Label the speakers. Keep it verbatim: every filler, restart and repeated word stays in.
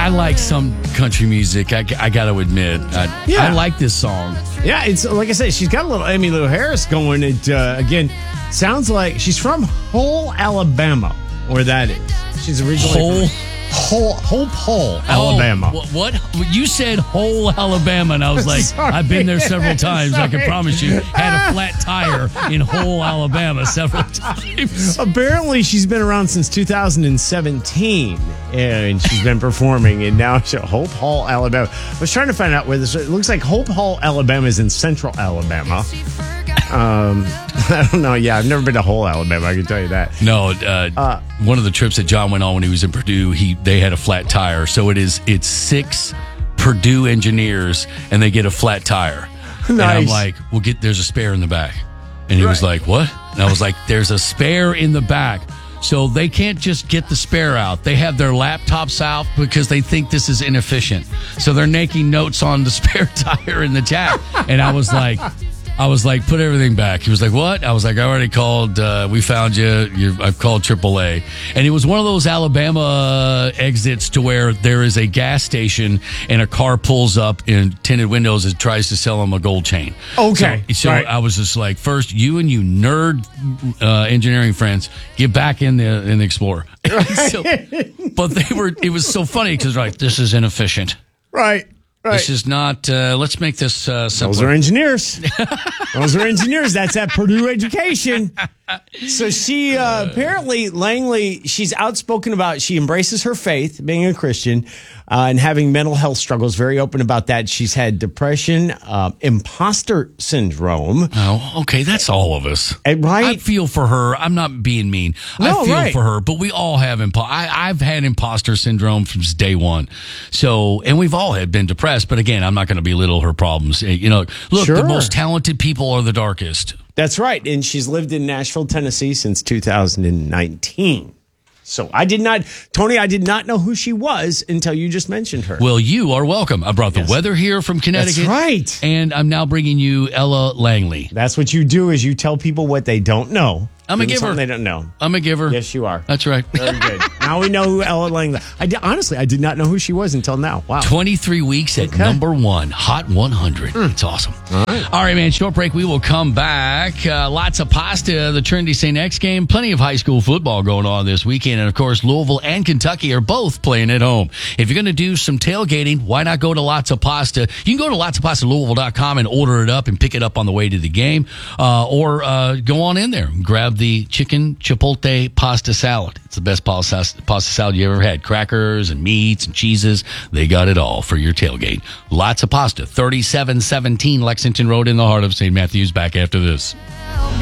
Speaker 1: I like some country music. I, I got to admit, I,
Speaker 2: Yeah.
Speaker 1: I like this song.
Speaker 2: Yeah, it's like I said, she's got a little Emmylou Harris going. It uh, again sounds like she's from Hull, Alabama, where that is. She's originally
Speaker 1: Hull?
Speaker 2: from Hull, Hope Hull, Alabama.
Speaker 1: Oh, what, what? You said whole Alabama, and I was like,
Speaker 2: Sorry.
Speaker 1: I've been there several times. I can
Speaker 2: Sorry.
Speaker 1: promise you, had a flat tire in Hull, Alabama several times.
Speaker 2: Apparently, she's been around since two thousand seventeen, and she's been performing. And now she's at Hope Hall, Alabama. I was trying to find out where this. It looks like Hope Hall, Alabama, is in Central Alabama. Um, I don't know. Yeah, I've never been to Hull, Alabama. I can tell you that.
Speaker 1: No, uh, uh, one of the trips that John went on when he was in Purdue, he they had a flat tire. So it is it's six Purdue engineers, and they get a flat tire. And I'm
Speaker 2: Nice.
Speaker 1: like, well, get there's a spare in the back, and he was
Speaker 2: Right.
Speaker 1: like, what? And I was like, there's a spare in the back. So they can't just get the spare out. They have their laptops out because they think this is inefficient. So they're making notes on the spare tire in the jack. And I was like, I was like, put everything back. He was like, what? I was like, I already called. Uh, we found you. you. I've called triple A. And it was one of those Alabama exits to where there is a gas station and a car pulls up in tinted windows and tries to sell them a gold chain.
Speaker 2: Okay.
Speaker 1: So, so
Speaker 2: Right.
Speaker 1: I was just like, first, you and you nerd uh, engineering friends, get back in the in the Explorer. So, but they were. It was so funny because like, this is inefficient.
Speaker 2: Right. Right.
Speaker 1: This is not. Uh, let's make this uh, simpler.
Speaker 2: Those are engineers. Those are engineers. That's at Purdue Education. So she uh, apparently, Langley, she's outspoken about, she embraces her faith, being a Christian, uh, and having mental health struggles, very open about that. She's had depression, uh, imposter syndrome.
Speaker 1: Oh, okay. That's all of us.
Speaker 2: Uh, right?
Speaker 1: I feel for her. I'm not being mean.
Speaker 2: No,
Speaker 1: I feel
Speaker 2: right.
Speaker 1: for her, but we all have impo- I, I've had imposter syndrome from day one. So, and we've all had been depressed. But again, I'm not going to belittle her problems. You know, look,
Speaker 2: Sure.
Speaker 1: the most talented people are the darkest.
Speaker 2: That's right. And she's lived in Nashville, Tennessee since two thousand nineteen. So I did not, Tony, I did not know who she was until you just mentioned her.
Speaker 1: Well, you are welcome. I brought the
Speaker 2: Yes.
Speaker 1: weather here from Connecticut.
Speaker 2: That's right.
Speaker 1: And I'm now bringing you Ella Langley.
Speaker 2: That's what you do is you tell people what they don't know.
Speaker 1: I'm a
Speaker 2: Give them
Speaker 1: giver.
Speaker 2: something they don't know.
Speaker 1: I'm a giver.
Speaker 2: Yes, you are.
Speaker 1: That's right.
Speaker 2: Very good. Now we know who Ella Langley. I did, honestly, I did not know who she was until now. Wow.
Speaker 1: twenty-three weeks at
Speaker 2: Okay.
Speaker 1: number one, Hot one hundred. It's awesome. All right. All right, man. Short break. We will come back. Uh, lots of pasta. The Trinity Saint X game. Plenty of high school football going on this weekend. And, of course, Louisville and Kentucky are both playing at home. If you're going to do some tailgating, why not go to Lots of Pasta? You can go to lots of pasta louisville dot com and order it up and pick it up on the way to the game. Uh, or uh, go on in there and grab the chicken chipotle pasta salad. It's the best pasta, pasta salad you ever had. Crackers and meats and cheeses. They got it all for your tailgate. Lots of pasta. thirty-seven seventeen Lexington Road in the heart of Saint Matthews. Back after this.